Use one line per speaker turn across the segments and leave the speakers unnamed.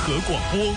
合广播。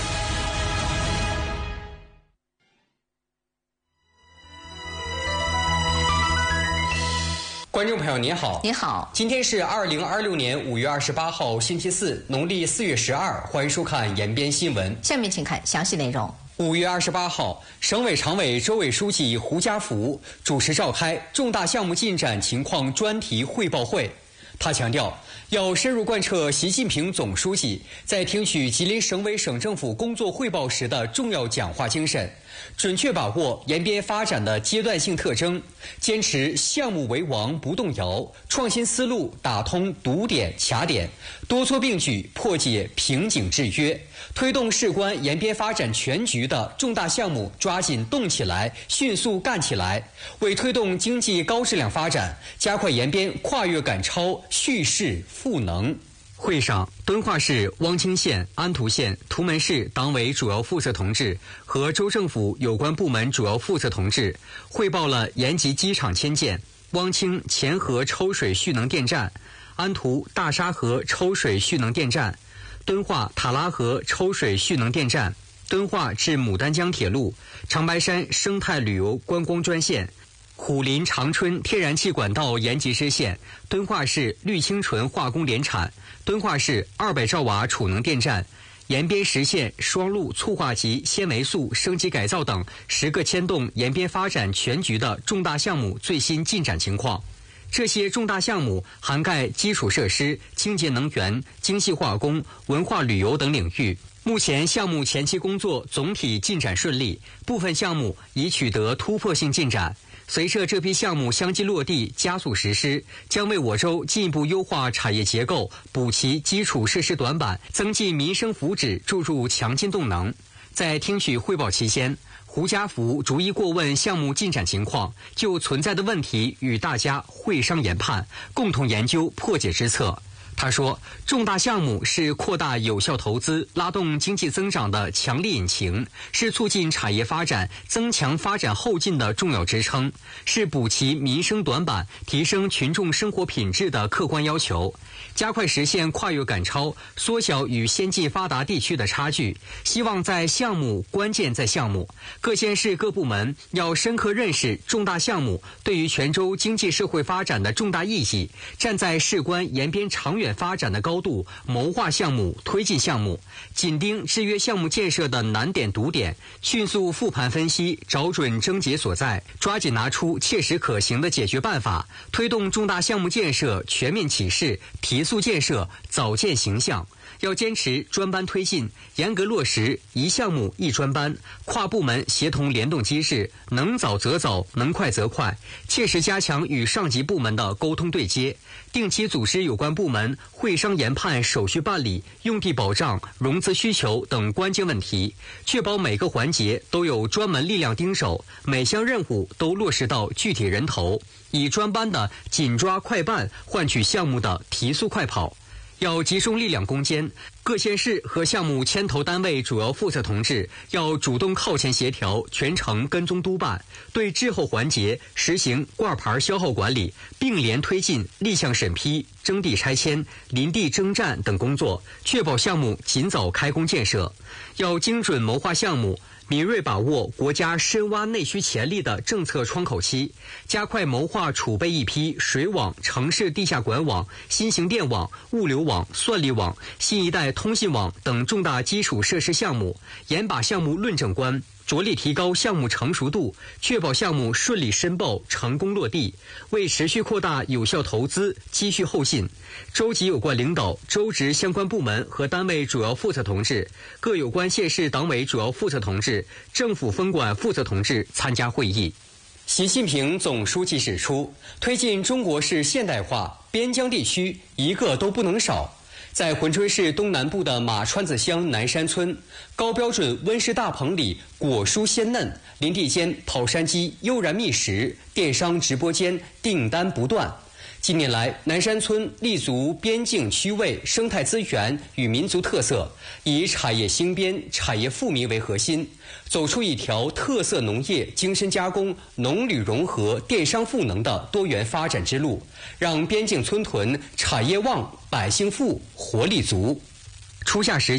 观众朋友您好，
您好，
今天是2026年5月28号星期四，农历4月12，欢迎收看延边新闻。
下面请看详细内容。
5月28号，省委常委、州委书记胡家福主持召开重大项目进展情况专题汇报会。他强调，要深入贯彻习近平总书记在听取吉林省委省政府工作汇报时的重要讲话精神，准确把握延边发展的阶段性特征，坚持项目为王不动摇，创新思路打通堵点卡点，多措并举破解瓶颈制约，推动事关延边发展全局的重大项目抓紧动起来，迅速干起来，为推动经济高质量发展，加快延边跨越赶超、蓄势赋能。会上，敦化市、汪清县、安图县、图门市党委主要负责同志和州政府有关部门主要负责同志汇报了延吉机场迁建、汪清前河抽水蓄能电站、安图大沙河抽水蓄能电站、敦化塔拉河抽水蓄能电站、敦化至牡丹江铁路、长白山生态旅游观光专线、虎林长春天然气管道延吉支线、敦化市氯清纯化工联产、敦化市200兆瓦储能电站、延边实现双路促化及纤维素升级改造等10个牵动延边发展全局的重大项目最新进展情况。这些重大项目涵盖基础设施、清洁能源、精细化工、文化旅游等领域。目前项目前期工作总体进展顺利，部分项目已取得突破性进展。随着这批项目相继落地，加速实施，将为我州进一步优化产业结构，补齐基础设施短板，增进民生福祉注入强劲动能。在听取汇报期间，胡家福逐一过问项目进展情况，就存在的问题与大家会商研判，共同研究破解之策。他说，重大项目是扩大有效投资、拉动经济增长的强力引擎，是促进产业发展、增强发展后劲的重要支撑，是补齐民生短板、提升群众生活品质的客观要求，加快实现跨越赶超，缩小与先进发达地区的差距。希望在项目，关键在项目。各县市各部门要深刻认识重大项目对于全州经济社会发展的重大意义，站在事关延边长远发展的高度，谋划项目、推进项目，紧盯制约项目建设的难点堵点，迅速复盘分析，找准症结所在，抓紧拿出切实可行的解决办法，推动重大项目建设全面起势，提速建设，早见形象。要坚持专班推进，严格落实一项目一专班，跨部门协同联动机制，能早则早，能快则快，切实加强与上级部门的沟通对接，定期组织有关部门会商研判手续办理、用地保障、融资需求等关键问题，确保每个环节都有专门力量盯手，每项任务都落实到具体人头，以专班的紧抓快办换取项目的提速快跑。要集中力量攻坚，各县市和项目牵头单位主要负责同志要主动靠前协调，全程跟踪督办，对滞后环节实行挂牌消耗管理，并联推进立项审批、征地拆迁、临地征占等工作，确保项目尽早开工建设。要精准谋划项目，敏锐把握国家深挖内需潜力的政策窗口期，加快谋划储备一批水网、城市地下管网、新型电网、物流网、算力网、新一代通信网等重大基础设施项目，严把项目论证关，着力提高项目成熟度，确保项目顺利申报、成功落地，为持续扩大有效投资积蓄后劲。州级有关领导、州直相关部门和单位主要负责同志、各有关县市党委主要负责同志、政府分管负责同志参加会议。习近平总书记指出，推进中国式现代化，边疆地区一个都不能少。在珲春市东南部的马川子乡南山村，高标准温室大棚里果蔬鲜嫩，林地间跑山鸡悠然觅食，电商直播间订单不断。近年来，南山村立足边境区位、生态资源与民族特色，以产业兴边、产业富民为核心，走出一条特色农业、精深加工、农旅融合、电商赋能的多元发展之路，让边境村屯产业旺、百姓富、活力足。初夏时